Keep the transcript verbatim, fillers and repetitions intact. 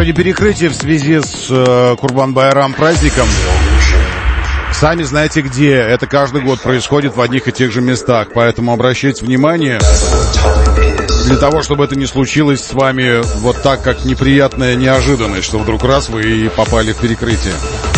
городе перекрытие в связи с э, Курбан-Байрам праздником. Сами знаете где. Это каждый год происходит в одних и тех же местах. Поэтому обращайте внимание. Для того, чтобы это не случилось с вами вот так, как неприятная неожиданность, что вдруг раз вы и попали в перекрытие.